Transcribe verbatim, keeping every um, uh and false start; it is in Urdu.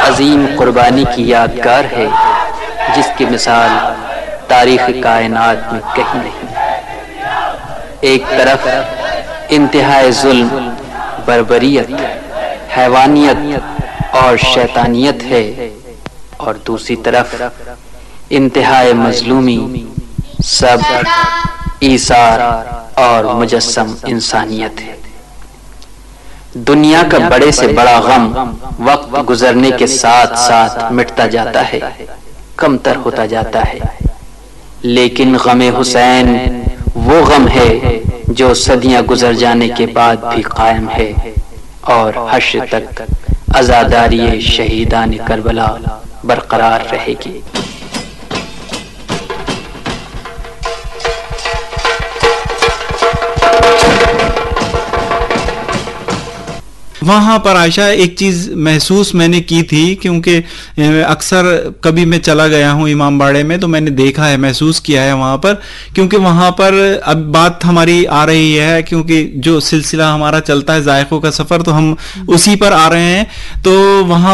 عظیم قربانی کی یادگار ہے جس کی مثال تاریخ کائنات میں کہیں نہیں۔ ایک طرف انتہائی ظلم، بربریت، حیوانیت اور شیطانیت ہے، اور دوسری طرف انتہائی مظلومی، صبر، ایثار اور مجسم انسانیت ہے۔ دنیا کا بڑے سے بڑا غم وقت گزرنے کے ساتھ ساتھ مٹتا جاتا ہے، کمتر ہوتا جاتا ہے، لیکن غم حسین وہ غم ہے جو صدیاں گزر جانے کے بعد بھی قائم ہے اور حشر تک عزاداری شہیدان کربلا برقرار رہے گی۔ وہاں پر عائشہ ایک چیز محسوس میں نے کی تھی، کیونکہ اکثر کبھی میں چلا گیا ہوں امام باڑے میں تو میں نے دیکھا ہے، محسوس کیا ہے وہاں پر، کیونکہ وہاں پر اب بات ہماری آ رہی ہے، کیونکہ جو سلسلہ ہمارا چلتا ہے ذائقوں کا سفر، تو ہم اسی پر آ رہے ہیں، تو وہاں